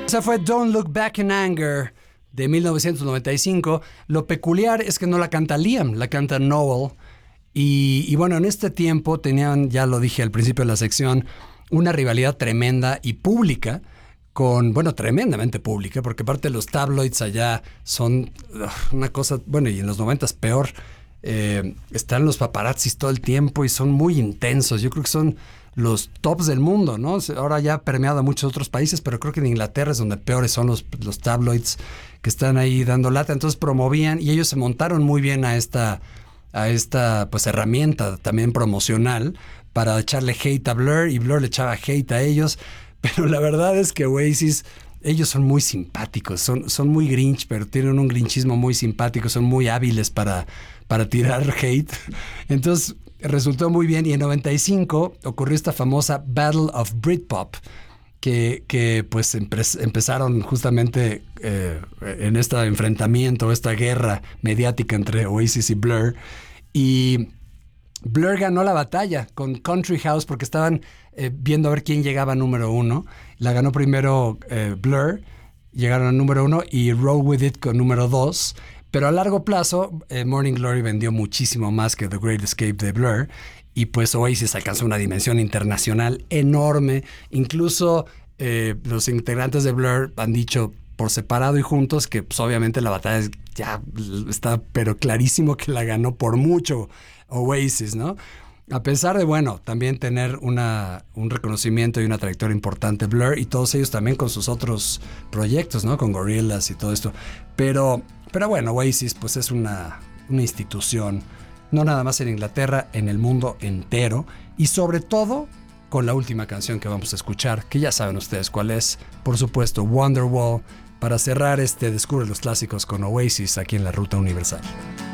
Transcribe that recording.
Esa fue Don't Look Back in Anger de 1995. Lo peculiar es que no la canta Liam, la canta Noel. Y bueno, en este tiempo tenían, ya lo dije al principio de la sección, una rivalidad tremenda y pública bueno, tremendamente pública, porque aparte los tabloids allá son una cosa, bueno, y en los 90s peor. Están los paparazzis todo el tiempo y son muy intensos. Yo creo que son los tops del mundo, ¿no? Ahora ya ha permeado a muchos otros países, pero creo que en Inglaterra es donde peores son los tabloids que están ahí dando lata. Entonces promovían y ellos se montaron muy bien a esta pues herramienta también promocional para echarle hate a Blur, y Blur le echaba hate a ellos. Pero la verdad es que Oasis, ellos son muy simpáticos, son muy grinch, pero tienen un grinchismo muy simpático, son muy hábiles para tirar hate. Entonces resultó muy bien, y en 95 ocurrió esta famosa Battle of Britpop, que pues empezaron justamente en este enfrentamiento, esta guerra mediática entre Oasis y Blur, y Blur ganó la batalla con Country House porque estaban viendo a ver quién llegaba a número 1. La ganó primero Blur, llegaron al número 1, y Roll With It con número 2. Pero a largo plazo, Morning Glory vendió muchísimo más que The Great Escape de Blur, y pues Oasis alcanzó una dimensión internacional enorme. Incluso los integrantes de Blur han dicho por separado y juntos que pues, obviamente la batalla ya está, pero clarísimo que la ganó por mucho Oasis, ¿no? A pesar de, bueno, también tener un reconocimiento y una trayectoria importante Blur, y todos ellos también con sus otros proyectos, ¿no? Con Gorillaz y todo esto. Pero bueno, Oasis pues es una institución, no nada más en Inglaterra, en el mundo entero, y sobre todo con la última canción que vamos a escuchar, que ya saben ustedes cuál es, por supuesto, Wonderwall, para cerrar Descubre los clásicos con Oasis aquí en la Ruta Universal.